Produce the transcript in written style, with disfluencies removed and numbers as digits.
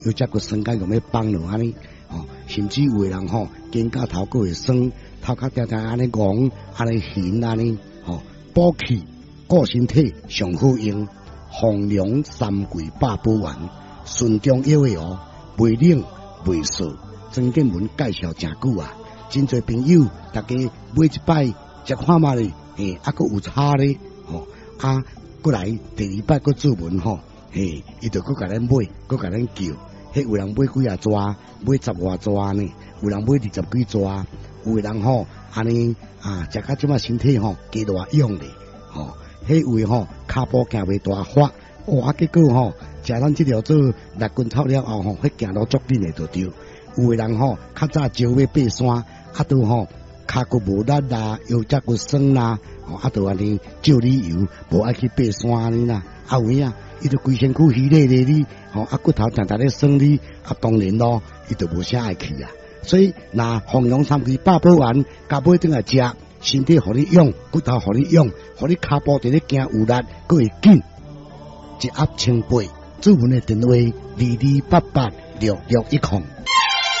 有只个酸甲用要放落安尼，甚至有个人肩胛头个会酸，头壳定定安尼戆，安尼咸安尼，补气顾身体上好用。红龙三桂八宝丸，顺中药的袂冷袂涩。曾建文介绍真久啊，真侪朋友大家买一摆食看嘛咧，还有差咧，过来第二摆佫做文伊就佫甲咱买，佫甲咱叫。迄有人买几啊抓，买10外抓呢，有人买20几抓，有个人安尼食到即马身体加大用咧，迄位骹步行袂大发，结果食咱即条做6根草了后迄行路足紧诶就对。有个人较早招要爬山，都骹骨无力啦，腰脊骨酸啦，都安尼照理由无爱去爬山安尼啦，有影。伊就规身躯虚咧咧哩，骨头常常咧酸哩，当然咯，伊就无啥爱去啊。所以那红龙三桂八宝丸，加买顿来食，身体互你用，骨头互你用，互你骹步伫咧行有力，佫会紧。一盒清杯，主文的电话22886610。